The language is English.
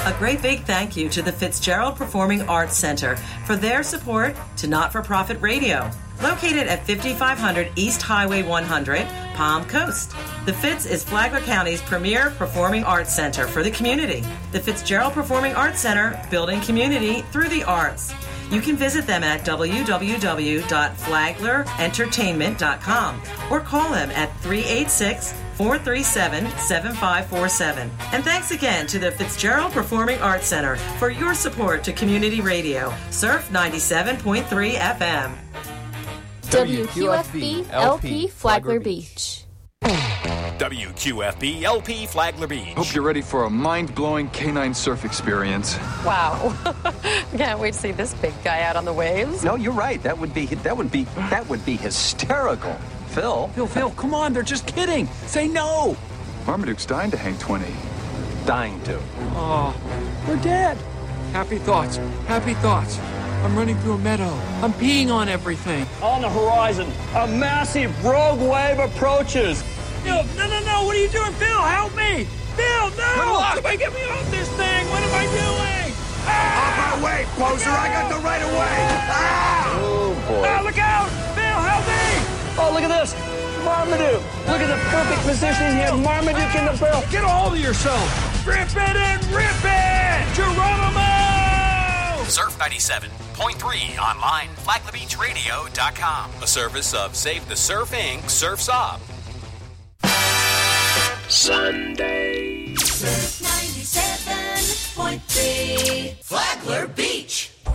A great big thank you to the Fitzgerald Performing Arts Center for their support to Not-for-Profit Radio. Located at 5500 East Highway 100, Palm Coast. The Fitz is Flagler County's premier performing arts center for the community. The Fitzgerald Performing Arts Center, building community through the arts. You can visit them at www.flaglerentertainment.com or call them at 386-437-7547. And thanks again to the Fitzgerald Performing Arts Center for your support to community radio. Surf 97.3 FM. WQFB LP Flagler Beach. WQFB LP Flagler Beach. Hope you're ready for a mind-blowing canine surf experience. Wow. Can't wait to see this big guy out on the waves. No, you're right. That would be hysterical. Phil, come on. They're just kidding. Say no. Marmaduke's dying to hang 20. Dying to. Oh, we're dead. Happy thoughts. I'm running through a meadow. I'm peeing on everything. On the horizon, a massive rogue wave approaches. Phil, no. What are you doing? Phil, help me. Phil, no. Somebody get me off this thing. What am I doing? Off my way, poser. I got the right of way. Ah! Oh, boy. Oh, look out. Phil, help me. Oh, look at this. Marmaduke. Look at the perfect positioning here. Marmaduke in the barrel. Get a hold of yourself. Rip it and rip it. Geronimo. Surf 97.3 online, FlaglerBeachRadio.com. A service of Save the Surf Inc. Surf's Up. Sunday. Surf 97.3 Flagler Beach.